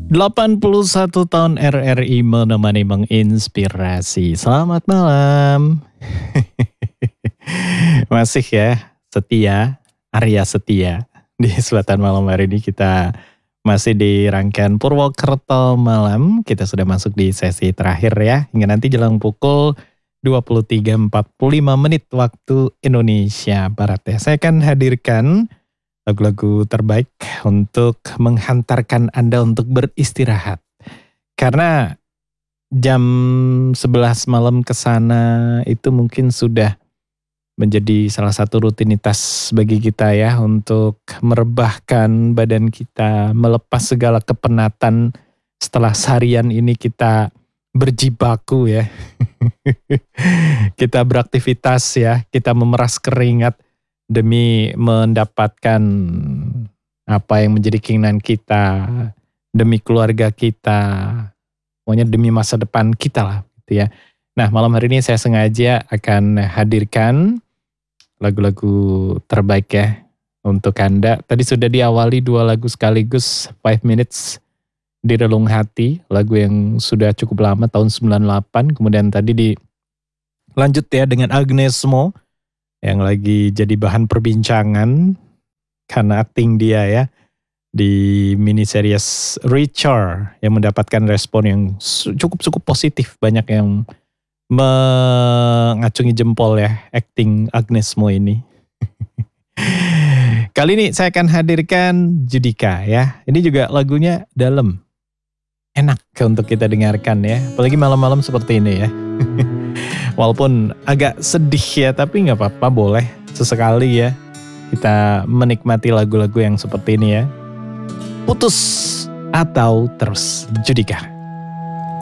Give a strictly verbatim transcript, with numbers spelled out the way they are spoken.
delapan puluh satu tahun R R I menemani menginspirasi. Selamat malam. Masih ya, setia, Arya Setia. Di Selatan Malam hari ini kita masih di rangkaian Purwokerto Malam. Kita sudah masuk di sesi terakhir ya. Hingga nanti jelang pukul dua puluh tiga empat puluh lima menit waktu Indonesia Barat ya. Saya akan hadirkan lagu-lagu terbaik untuk menghantarkan Anda untuk beristirahat. Karena jam sebelas malam ke sana itu mungkin sudah menjadi salah satu rutinitas bagi kita ya untuk merebahkan badan kita, melepas segala kepenatan setelah seharian ini kita berjibaku ya. Kita beraktivitas ya, kita memeras keringat demi mendapatkan apa yang menjadi keinginan kita, demi keluarga kita, pokoknya demi masa depan kita lah gitu ya. Nah malam hari ini saya sengaja akan hadirkan lagu-lagu terbaik ya untuk Anda. Tadi sudah diawali dua lagu sekaligus, Five Minutes di Relung Hati, lagu yang sudah cukup lama tahun sembilan puluh delapan, kemudian tadi dilanjut ya dengan Agnes Mo yang lagi jadi bahan perbincangan karena akting dia ya di mini series Richard yang mendapatkan respon yang cukup-cukup positif. Banyak yang mengacungi jempol ya akting Agnes Mo ini. Kali ini saya akan hadirkan Judika ya. Ini juga lagunya dalam, enak untuk kita dengarkan ya. Apalagi malam-malam seperti ini ya. Walaupun agak sedih ya, tapi gak apa-apa, boleh sesekali ya kita menikmati lagu-lagu yang seperti ini ya. Putus atau terus, Judika.